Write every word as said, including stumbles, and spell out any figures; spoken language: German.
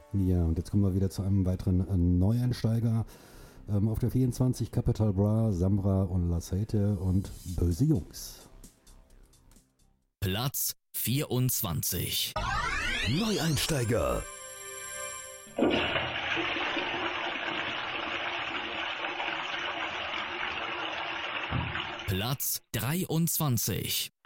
Ja, und jetzt kommen wir wieder zu einem weiteren äh, Neueinsteiger. Ähm, auf der vierundzwanzig Capital Bra, Samra und Laceite und Böse Jungs. Platz vierundzwanzig. Neueinsteiger. Platz dreiundzwanzig.